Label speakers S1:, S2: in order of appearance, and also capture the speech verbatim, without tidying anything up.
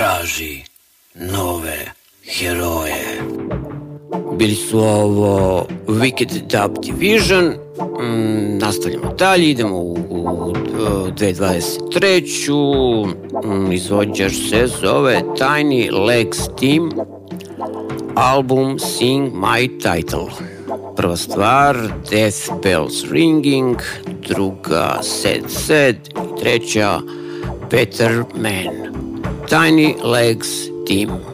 S1: traži nove heroje. Bili su ovo Wicked Dub Division. Mm, nastavljamo dalje, idemo u, u dve tisuće dvadeset treću. Mm, izvođač se zove Tiny Legs Team. Album Sing My Title. Prva stvar Death Bells Ringing, druga Sad Sad i treća Better Man. Tiny Legs Team.